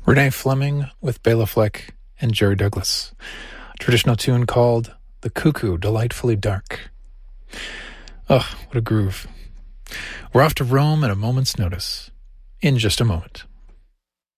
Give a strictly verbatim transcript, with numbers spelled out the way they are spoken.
Renee Fleming with Bela Fleck and Jerry Douglas. A traditional tune called The Cuckoo Delightfully Dark. Oh, what a groove. We're off to Rome at a moment's notice. In just a moment.